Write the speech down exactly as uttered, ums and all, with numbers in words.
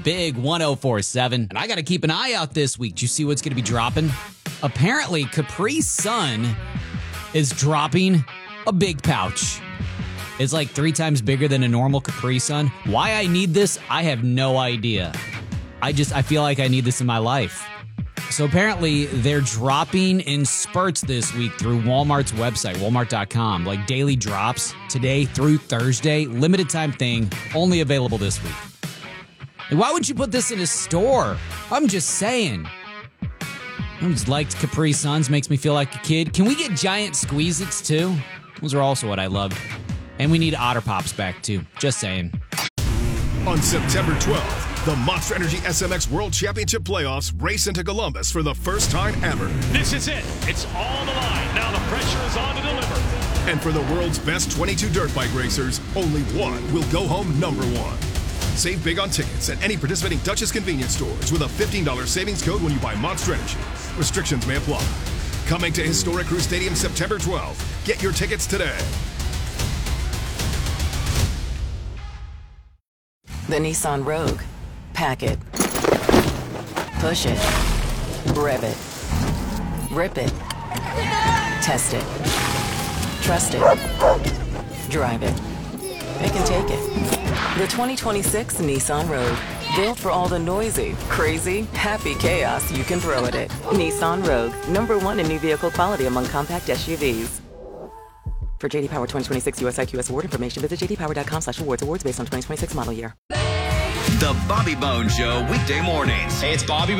Big one oh four point seven. And I got to keep an eye out this week. Do you see what's going to be dropping? Apparently, Capri Sun is dropping a big pouch. It's like three times bigger than a normal Capri Sun. Why I need this, I have no idea. I just, I feel like I need this in my life. So apparently they're dropping in spurts this week through Walmart's website, walmart dot com, like daily drops today through Thursday. Limited time thing, only available this week. And why would you put this in a store? I'm just saying. I always liked Capri Suns, makes me feel like a kid. Can we get giant Squeeze-Its too? Those are also what I loved. And we need Otter Pops back too, just saying. On September twelfth, the Monster Energy S M X World Championship Playoffs race into Columbus for the first time ever. This is it. It's all the line. Now the pressure is on to deliver. And for the world's best twenty-two dirt bike racers, only one will go home number one. Save big on tickets at any participating Dutchess convenience stores with a fifteen dollars savings code when you buy Monster Energy. Restrictions may apply. Coming to Historic Crew Stadium September twelfth. Get your tickets today. The Nissan Rogue. Pack it. Push it. Rev it. Rip it. Test it. Trust it. Drive it. Pick and take it. The twenty twenty-six Nissan Rogue. Built for all the noisy, crazy, happy chaos you can throw at it. Nissan Rogue. Number one in new vehicle quality among compact S U Vs. For J D Power twenty twenty-six U S I Q S award information, visit j d power dot com slash awards. Awards based on twenty twenty-six model year. The Bobby Bones Show, weekday mornings. Hey, it's Bobby